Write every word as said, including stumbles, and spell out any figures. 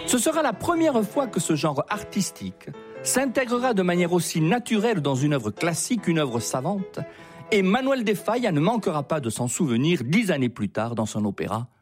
Ce sera la première fois que ce genre artistique s'intégrera de manière aussi naturelle dans une œuvre classique qu'une œuvre savante, et Manuel de Falla ne manquera pas de s'en souvenir dix années plus tard dans son opéra